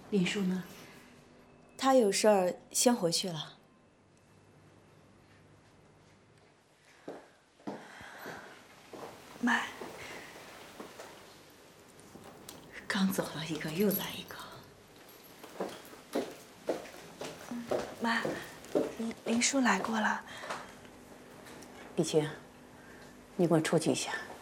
林叔呢？ 他有事儿，先回去了。 妈，刚走了一个，又来一个。 妈，林叔来过了。 碧清，你给我出去一下。